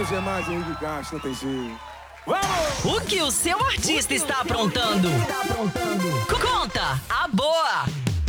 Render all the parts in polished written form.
MC mais Henrique Castro, não tem jeito. Vamos! O que o seu artista está aprontando? Conta a boa!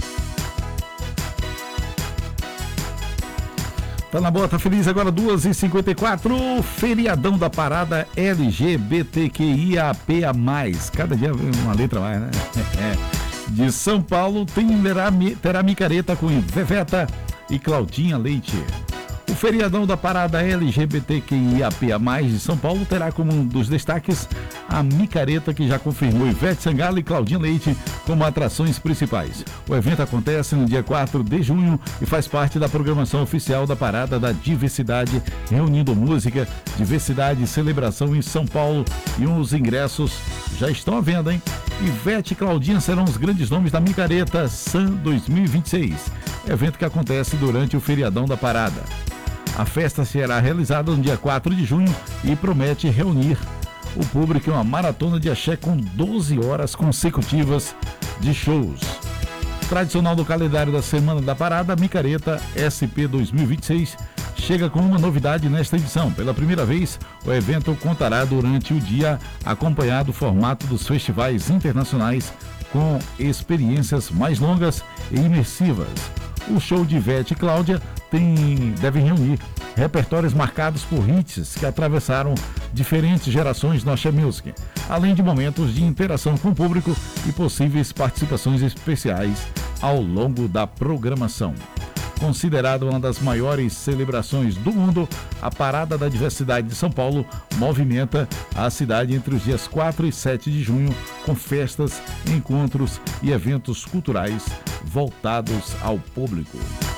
Tá na boa, tá feliz agora, 2h54, feriadão da parada LGBTQIAPA+. Cada dia uma letra mais, né? De São Paulo terá micareta com Veveta e Claudinha Leite. O feriadão da parada LGBTQIAPA+, de São Paulo terá como um dos destaques a micareta, que já confirmou Ivete Sangalo e Claudinha Leite como atrações principais. O evento acontece no dia 4 de junho e faz parte da programação oficial da Parada da Diversidade, reunindo música, diversidade e celebração em São Paulo, e os ingressos já estão à venda, hein? Ivete e Claudinha serão os grandes nomes da micareta Sun 2026, evento que acontece durante o feriadão da parada. A festa será realizada no dia 4 de junho e promete reunir o público em uma maratona de axé com 12 horas consecutivas de shows. Tradicional do calendário da Semana da Parada, a micareta SP 2026 chega com uma novidade nesta edição. Pela primeira vez, o evento contará durante o dia acompanhado do formato dos festivais internacionais, com experiências mais longas e imersivas. O show de Ivete e Cláudia deve reunir repertórios marcados por hits que atravessaram diferentes gerações no Axé Music, além de momentos de interação com o público e possíveis participações especiais ao longo da programação. Considerada uma das maiores celebrações do mundo, a Parada da Diversidade de São Paulo movimenta a cidade entre os dias 4 e 7 de junho, com festas, encontros e eventos culturais voltados ao público.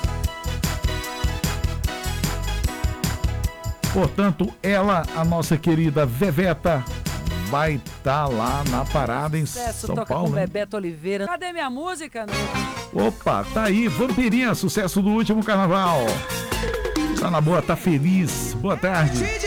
Portanto, ela, a nossa querida Veveta, vai estar lá na parada em São Paulo. Com Bebeto Oliveira. Cadê minha música? Opa, tá aí, Vampirinha, sucesso do último carnaval. Tá na boa, tá feliz. Boa tarde.